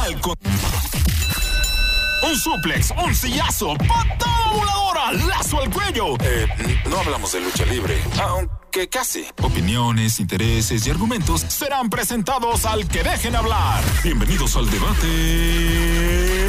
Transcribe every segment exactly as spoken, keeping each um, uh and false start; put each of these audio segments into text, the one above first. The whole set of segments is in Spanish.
Al con... Un suplex, un sillazo, patada voladora, lazo al cuello. Eh, no hablamos de lucha libre, aunque casi. Opiniones, intereses y argumentos serán presentados al que dejen hablar. Bienvenidos al debate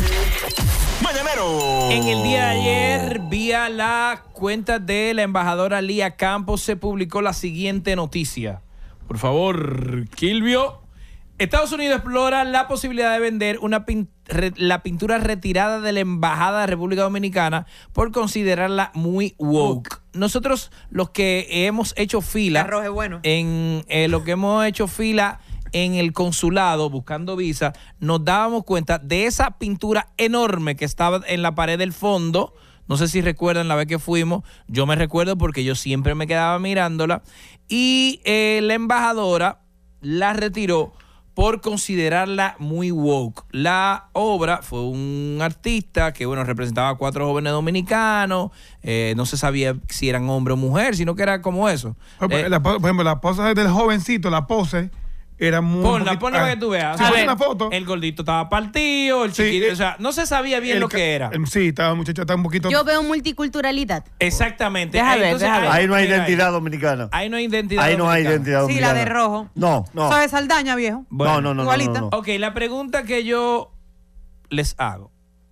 mañanero. En el día de ayer, vía la cuenta de la embajadora Lía Campos, se publicó la siguiente noticia. Por favor, Kilvio. Estados Unidos explora la posibilidad de vender una pin- re- la pintura retirada de la Embajada de República Dominicana por considerarla muy woke. Nosotros, los que hemos hecho fila, Arroje bueno. en eh, lo que hemos hecho fila en el consulado buscando visa, nos dábamos cuenta de esa pintura enorme que estaba en la pared del fondo. No sé si recuerdan la vez que fuimos. Yo me recuerdo porque yo siempre me quedaba mirándola. Y eh, la embajadora la retiró por considerarla muy woke. La obra fue un artista que, bueno, representaba a cuatro jóvenes dominicanos. Eh, no se sabía si eran hombre o mujer, sino que era como eso. Por, Eh, la, por ejemplo, la pose del jovencito, la pose, era muy... Ponla, poquito- ponla para que tú veas. Sí, A pon ver, una foto. el gordito estaba partido, el Sí, chiquito, eh, o sea, no se sabía bien El lo ca- que era. el- sí, estaba muchacho, estaba un poquito... Yo veo multiculturalidad. Exactamente. Deja Ahí, ver, entonces, deja ver. Ahí no hay mira, identidad ahí. dominicana. Ahí no hay identidad Ahí no hay dominicana. identidad Sí, dominicana. la de rojo. No, no. Eso es Saldaña, viejo. Bueno, no, no, no, no, igualita. no, no. Ok, la pregunta que yo les hago.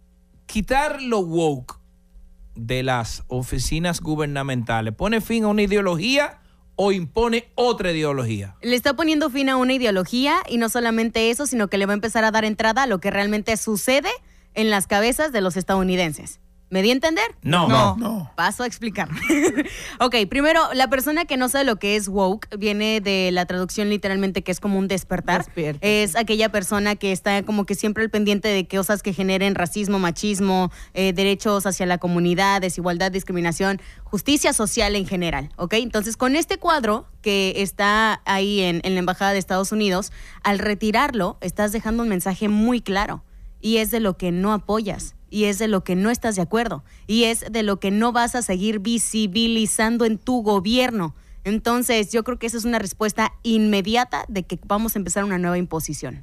Quitar lo woke de las oficinas gubernamentales, ¿pone fin a una ideología o impone otra ideología? Le está poniendo fin a una ideología y no solamente eso, sino que le va a empezar a dar entrada a lo que realmente sucede en las cabezas de los estadounidenses. ¿Me di a entender? No. No, no. Paso a explicar. Ok, primero, la persona que no sabe lo que es woke viene de la traducción literalmente que es como un despertar. Despierta, es aquella persona que está como que siempre al pendiente de cosas que generen racismo, machismo, eh, derechos hacia la comunidad, desigualdad, discriminación, justicia social en general. Ok, entonces con este cuadro que está ahí en, en la Embajada de Estados Unidos, al retirarlo, estás dejando un mensaje muy claro y es de lo que no apoyas. Y es de lo que no estás de acuerdo. Y es de lo que no vas a seguir visibilizando en tu gobierno. Entonces, yo creo que esa es una respuesta inmediata de que vamos a empezar una nueva imposición.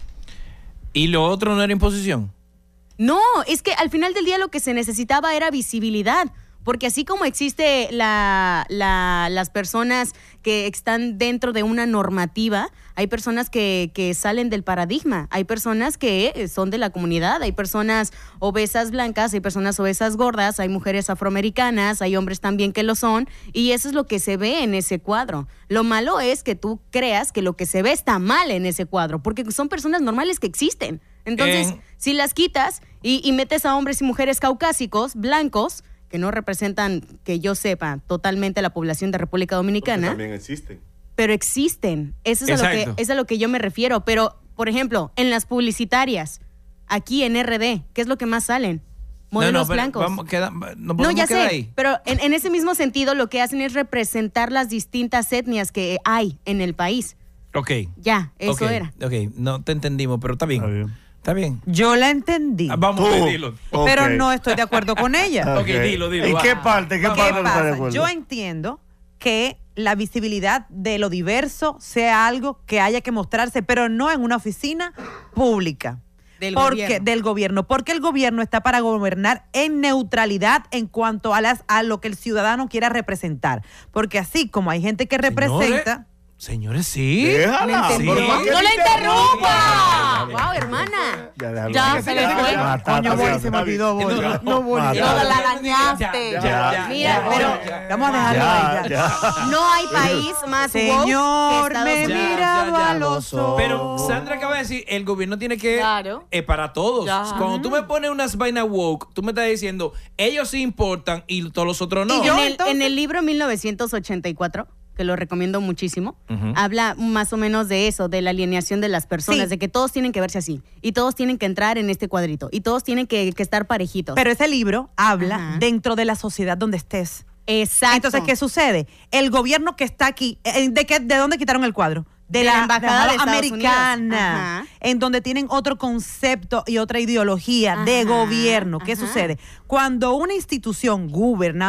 ¿Y lo otro no era imposición? No, es que al final del día lo que se necesitaba era visibilidad. Porque así como existe la, la, las personas que están dentro de una normativa, hay personas que, que salen del paradigma, hay personas que son de la comunidad, hay personas obesas blancas, hay personas obesas gordas, hay mujeres afroamericanas, hay hombres también que lo son, y eso es lo que se ve en ese cuadro. Lo malo es que tú creas que lo que se ve está mal en ese cuadro, porque son personas normales que existen. Entonces, En- si las quitas y, y metes a hombres y mujeres caucásicos, blancos, que no representan, que yo sepa, totalmente la población de República Dominicana, También existen. pero existen. Eso es a, lo que, Exacto. es a lo que yo me refiero. Pero, por ejemplo, en las publicitarias, aquí en R D, ¿qué es lo que más salen? Modelos pero blancos. Vamos, queda, no No, podemos ya quedar sé, ahí. pero en, en ese mismo sentido lo que hacen es representar las distintas etnias que hay en el país. Ok. Ya, eso ok, era. Ok, no te entendimos, pero está bien. Está bien. Está bien. Yo la entendí. Ah, vamos, Tú. pues, dilo. Ok. Pero no estoy de acuerdo con ella. Ok, dilo, dilo, ¿En va. qué parte? ¿Qué ¿Qué parte no está de pasa? acuerdo? Yo entiendo que la visibilidad de lo diverso sea algo que haya que mostrarse, pero no en una oficina pública. Del porque, gobierno. Del gobierno. Porque el gobierno está para gobernar en neutralidad en cuanto a, las, a lo que el ciudadano quiera representar. Porque así como hay gente que representa... Señores, sí. Déjala. ¿Me entendió? ¿Por qué ¡No te la interrumpas? interrumpa! ¡Wow, hermana! Ya, déjalo. Ya se le fue. Ah, está, Coño, está Boy, bien, se me está olvidó, bien. Boy. No, No, Boy. ah, Toda está. la dañaste. Ya, ya, Mira, ya, pero ya. Vamos a dejarlo Ya, ahí. Ya. ya. no hay país más woke Señor, que me Estados Ya, Unidos. miraba ya, ya. a los ojos. Pero Sandra acaba de decir, el gobierno tiene que... Claro. eh, para todos. Ya. Cuando tú me pones unas vainas woke, tú me estás diciendo, ellos sí importan y todos los otros no. ¿Y yo? En el, entonces? en el libro mil novecientos ochenta y cuatro, que lo recomiendo muchísimo, Ujú. habla más o menos de eso, de la alineación de las personas, Sí. de que todos tienen que verse así, y todos tienen que entrar en este cuadrito, y todos tienen que, que estar parejitos. Pero ese libro habla Ajá. dentro de la sociedad donde estés. Exacto. Entonces, ¿qué sucede? El gobierno que está aquí, eh, ¿de, qué, de dónde quitaron el cuadro? De, De la, la Embajada de Estados americana, Unidos. Ajá. en donde tienen otro concepto y otra ideología de Ajá, gobierno. ¿Qué ajá. sucede? Cuando una institución gubernamental